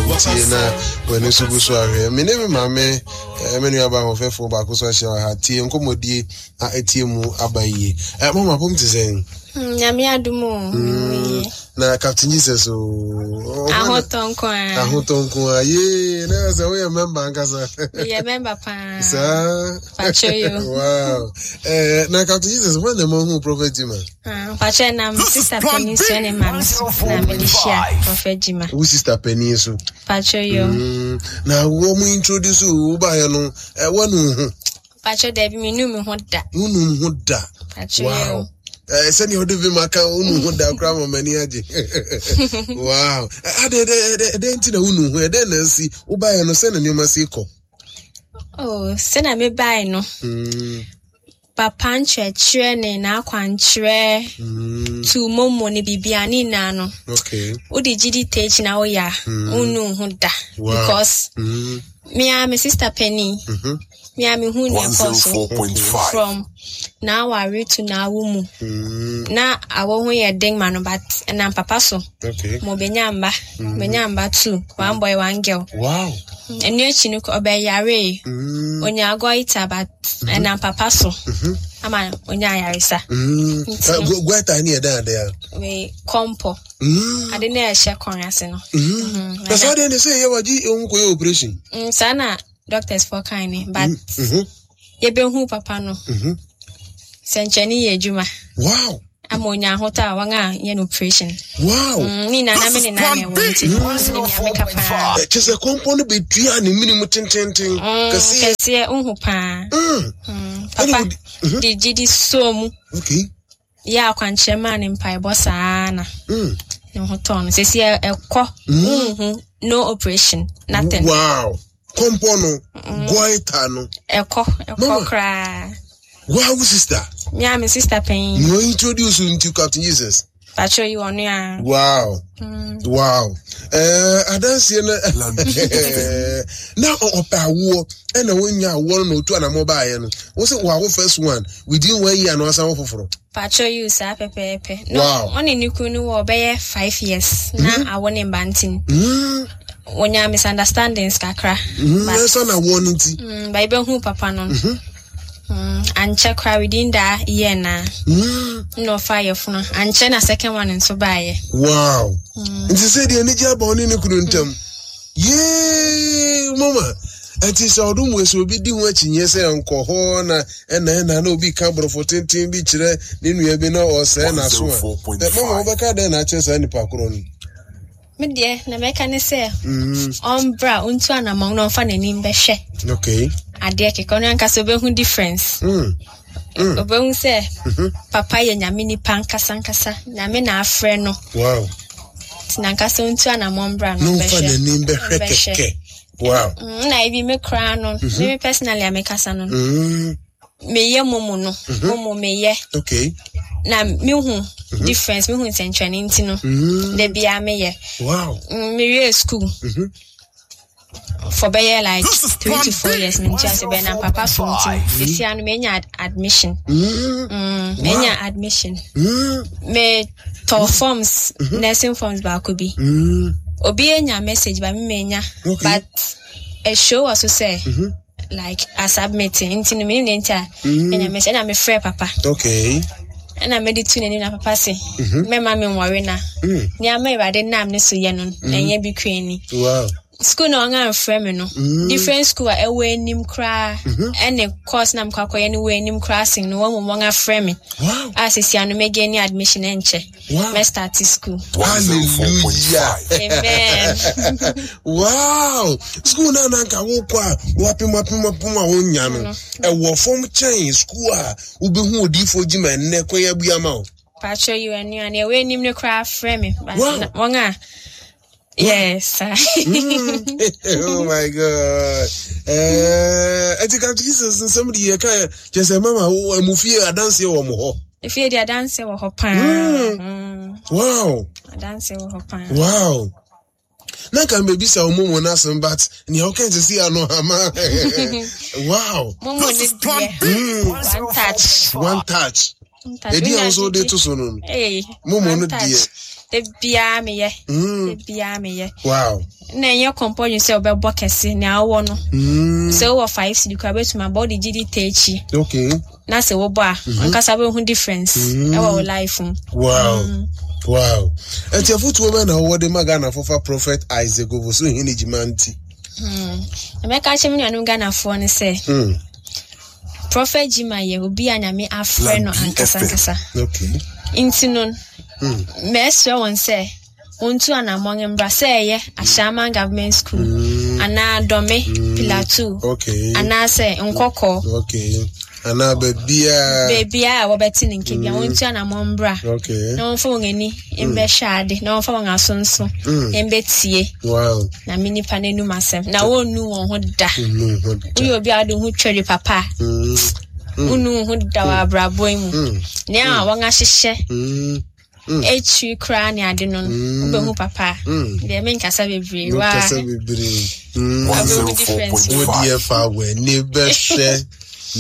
na when you so ahwe me ne mame menu aba ho fefo ba ko so ahia ha tie nkomodie a etie mu abaye mama pom tizen nyame adumo na Captain Jesus ahotonko ye na za we member nkasa ye member pa sa pachoyo wow na Captain Jesus when the man who prophet Jima pacho na sister Penny so ne man na Melissa prophet Jima who sister Penny so pachoyo na wo mu introduce wo ba ye no wanu pacho da bi minu mi hoda wow send you do maka unu hu da kra mani aje wow de ntina unu hu de na si wo ba ye no se na nyoma si ko se na me bai no papa nchechire ne na akwanchire tu momo ne bibia ni na no okay odi gidi teach na oya unu hu da because me sister Penny me hu ne koso from now I read to now wumu na awo hu ye ding man but na papa so okay mo benyamba too one boy one girl wow enu echi ni ko obeyare onya agoita but na papa so ama onya yarisa gwata ni eda there we kompo ade na ehye kon ase no that's how they say you waji on ko operation sana doctors for kind but ye be hu papa no sencheni ye juma wow amonya hota wanga ye no operation wow ni na me ni na me wonti ni ameka pa chese compound be tua ni minimum tententen kasi unhu pa papa di gidi somu okay ya kwanche man mpa bossa na ni hoton sesi ekọ unhu no operation nothing wow compound goita no ekọ kra wow sister yeah my sister Penny you introduce you to Captain Jesus pacho you on ya wow wow adanse na opa wo na wonya wo no to na mobile no wo se wo first one within 1 year no asan foforo pacho you sa pepepe no oni ni kunu wo be 5 years na awone mbantin wonya misunderstandings kakra but so na warning ti by be hu papa no and check within that year na no fire funa and check na second one and so buy wow it said the energy about ni kuruntem yeah mama ati so dum we so bi di hu achinye se enko ho na na obi ka bro for 10 bi kire ni nua bi na o se na so mama obeka de na chesa ni pakoro ni me de na meka ne se ombra untu anamon no fa na ni mbehwe okay ade kekono anka so be hu difference obehu se papa ye nyame ni pankasa nyame na afre no wow tinanka so untu anamon bra no fa na ni mbehwe keke wow na ibi me kra no me personally amekasa no me ye momo no momo me ye okay na me hu difference me hu senchani ntino de bia me ye wow me ye school for be like 3 to 4 years me just be na papa so ntino this year no me nya admission me nya admission me to forms nursing forms ba ko bi obi enya message ba me nya but a show also say like a submitting into me enter enya message na me frɛ papa okay and I made it to na papa say me ma me worry na ni ama ibade nam ne so ye no enye bi kwani wow school no nga frɛ me no different school a ewe nim kra any course nam kwakoye ni we nim kra sing no wo nga frɛ me wow asisi anu me get ni admission enche me start school hallelujah amen wow school na nka wo kwa wapima wonya no e wo form chain school a ubehu odifo gima nne koya buama o pacho you anu an ewe nim ne kra frɛ me wonga yes oh my god I think Jesus somebody here can just say mama wo amufie adanse wo mo ho if you dey dance wo ho pa wow dance wo ho pa wow na kan be bisa omomo na some but ni how can you see ano ama wow momo ni one touch edi also dey to so no momo no die Ebia me ye. Wow. Na ye component say obebo kese na awo no. So we 5 cedi kwa betu my body gidi techi. Okay. Na se wo bo a ankasa be hu difference e wo life. Wow. Wow. And your foot woman na the magana for Prophet Isaac go so hini jimanti. Emeka chemi anu Ghana fo ne say. Prophet Jima ye obi anyame afre no ankasa. Okay. Inti non. Meswe won say untu anamong mbra say ye Ashama Government School. Ana dome Pillar 2. Okay. Ana say nkoko. Okay. Ana bebia wo beti nkebia untu anamong mbra. Okay. Na wonfo ngani embe shade na wonfo ngasonso embe tie. Wow. Na mini panenu masem na wonu won ho da. Uyo bi adu hu twere papa. Unu hu da wa brabo mu. Ne a wonga hyehye. Echi kra ni ade no obehu papa de me nkasa bebre wa nkasa bebre difference wo die fa we ni be hwe